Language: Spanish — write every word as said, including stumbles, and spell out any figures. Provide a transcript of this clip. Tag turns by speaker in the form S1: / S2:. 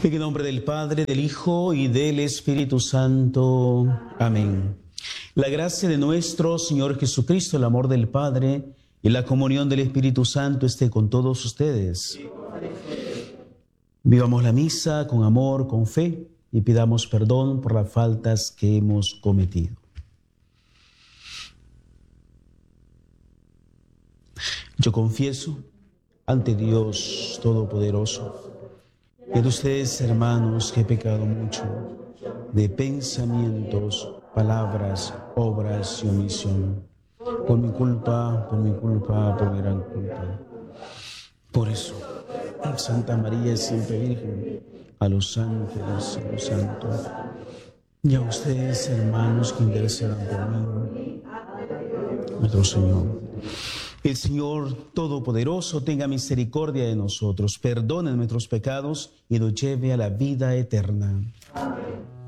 S1: En el nombre del Padre, del Hijo y del Espíritu Santo. Amén. La gracia de nuestro Señor Jesucristo, el amor del Padre y la comunión del Espíritu Santo esté con todos ustedes. Vivamos la misa con amor, con fe y pidamos perdón por las faltas que hemos cometido. Yo confieso ante Dios Todopoderoso que de ustedes, hermanos, que he pecado mucho de pensamientos, palabras, obras y omisión. Por mi culpa, por mi culpa, por mi gran culpa. Por eso, Santa María siempre Virgen, a los ángeles, a los santos, y a ustedes, hermanos, que intercedan por mí, nuestro Señor. El Señor Todopoderoso tenga misericordia de nosotros, perdone nuestros pecados y nos lleve a la vida eterna. Amén.